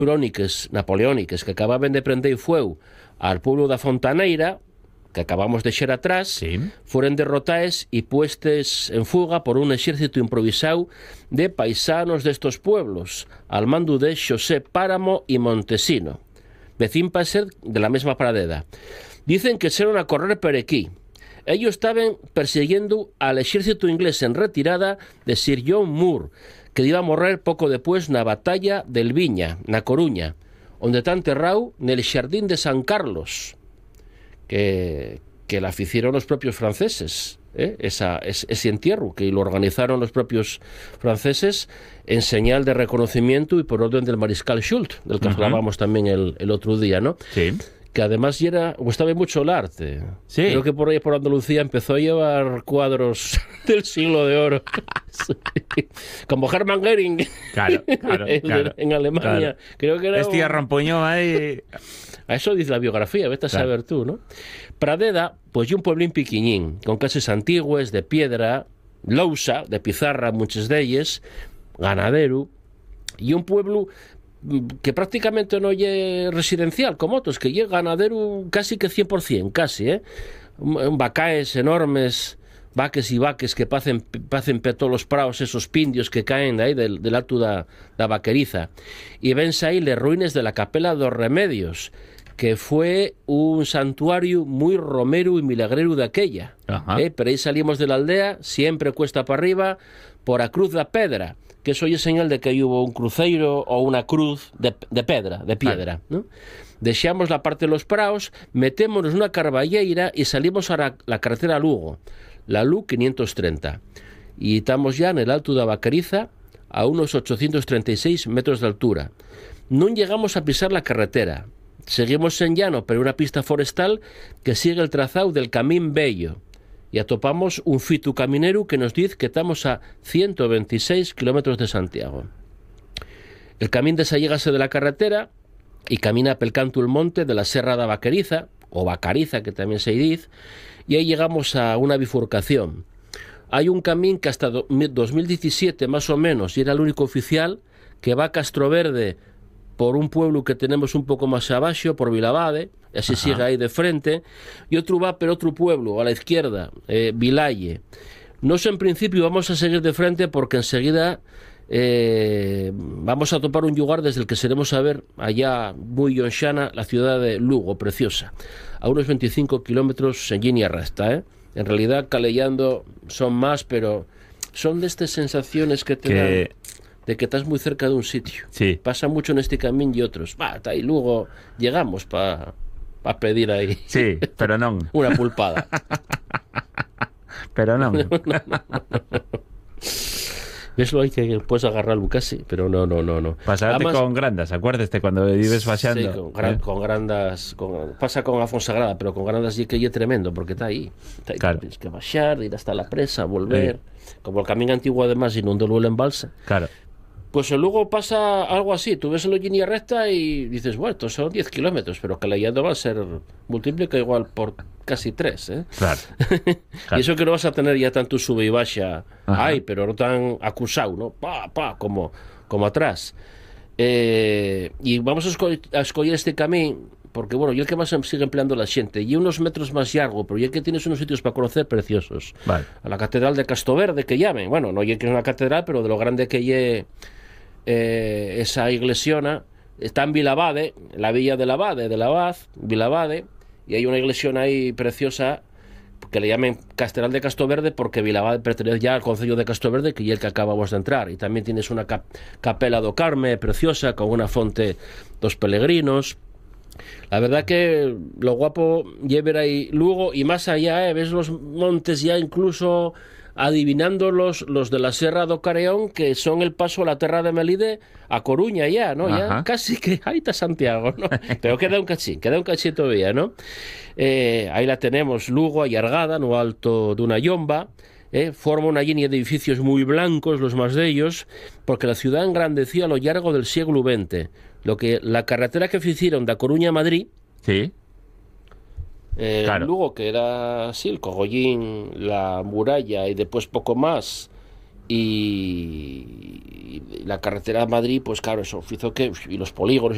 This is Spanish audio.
crónicas napoleónicas que acababan de prender fuego al pueblo de Fontaneira, que acabamos de echar atrás, Sí. fueron derrotadas y puestas en fuga por un ejército improvisado de paisanos de estos pueblos, al mando de José Páramo y Montesino, vecín para ser de la misma pradeda. Dicen que se fueron a correr por aquí. Ellos estaban persiguiendo al ejército inglés en retirada de Sir John Moore, que iba a morir poco después na batalla del Viña, na Coruña, donde está enterrado nel Jardín de San Carlos, que la hicieron los propios franceses, ese entierro, que lo organizaron los propios franceses en señal de reconocimiento y por orden del mariscal Soult, del que hablábamos también el otro día, ¿no? Sí. Que además gustaba mucho el arte. Sí. Creo que por ahí, por Andalucía, empezó a llevar cuadros del siglo de oro. Sí. Como Hermann Göring. Claro. En Alemania. Claro. Creo que era Este rompoñó ahí. A eso dice la biografía, vete a saber tú, ¿no? Pradeda, pues y un pueblín piquiñín, con casas antiguas, de piedra, lousa, de pizarra, muchas de ellas, ganadero, y un pueblo que prácticamente no es residencial como otros, que es ganadero casi que 100%, casi, vacaes enormes, vaques y vaques que pacen pe todos los praos, esos pindios que caen de ahí del alto da vaqueriza, y vense ahí les ruines de la capela dos Remedios, que fue un santuario muy romero y milagrero de aquella. Pero ahí salimos de la aldea, siempre cuesta para arriba, por a Cruz da Pedra, que eso es señal de que ahí hubo un cruceiro o una cruz de piedra, ¿no? Deixamos la parte de los praos, metémonos una carballeira y salimos a la carretera Lugo, la LU 530. Y estamos ya en el alto de Vaqueriza, a unos 836 metros de altura. No llegamos a pisar la carretera. Seguimos en llano, pero una pista forestal que sigue el trazado del Camín Bello. Y atopamos un fitu caminero que nos dice que estamos a 126 kilómetros de Santiago. El camín desallégase de la carretera y camina pel canto el monte de la Serra da Vaqueriza, o Vacariza, que también se dice, y ahí llegamos a una bifurcación. Hay un camín que hasta 2017, más o menos, y era el único oficial, que va a Castroverde por un pueblo que tenemos un poco más abajo, por Vilabade, y así sigue ahí de frente, y otro va por otro pueblo, a la izquierda, Vilalle. No sé, en principio vamos a seguir de frente porque enseguida vamos a topar un lugar desde el que seremos a ver allá muy yonxana la ciudad de Lugo, preciosa, a unos 25 kilómetros en línea recta, En realidad, calellando son más, pero son de estas sensaciones que te dan de que estás muy cerca de un sitio. Sí. Pasa mucho en este camino y otros. Y luego llegamos para pedir ahí. Sí, pero no. Una pulpada. Pero no. Eso hay que puedes agarrarlo casi, pero no. Pasarte con grandas, acuérdate cuando vives paseando. Sí, con grandas, pasa con la Fonsagrada, pero con grandas sí que es tremendo, porque está ahí. Claro. Tienes que bajar, ir hasta la presa, volver. Como el camino antiguo además inundó el embalse. Claro. Pues luego pasa algo así, tú ves en la línea recta y dices, bueno, estos son 10 kilómetros, pero que la yendo va a ser multiplica igual por casi 3, Claro. Y eso que no vas a tener ya tanto sube y baja, pero no tan acusado, ¿no? Como atrás. Y vamos a escoger este camino, porque bueno, yo el que más sigue empleando la gente, y unos metros más largo, pero ya que tienes unos sitios para conocer preciosos. Vale. A la catedral de Castroverde, que llamen, bueno, no ya que es una catedral, pero de lo grande que es esa iglesiona, está en Vilabade, la villa del abad, Vilabade, y hay una iglesiona ahí preciosa que le llaman Catedral de Castroverde porque Vilabade pertenece ya al concello de Castroverde, que es el que acabamos de entrar, y también tienes una capela do Carme preciosa con una fonte dos peregrinos. La verdad que lo guapo es ver ahí Lugo, y más allá, ves los montes ya incluso adivinando los de la Serra do Careón, que son el paso a la Terra de Melide a Coruña ya, ¿no? Ya casi que ahí está Santiago, ¿no? Pero queda un cachín todavía, ¿no? Ahí la tenemos, Lugo, allargada, no alto de una yomba, forma una línea de edificios muy blancos, los más de ellos, porque la ciudad engrandeció a lo largo del siglo XX. Lo que la carretera que hicieron de Coruña a Madrid, sí. Claro. Lugo, que era así, el Cogollín, la muralla y después poco más, y la carretera a Madrid, pues claro, eso hizo que, y los polígonos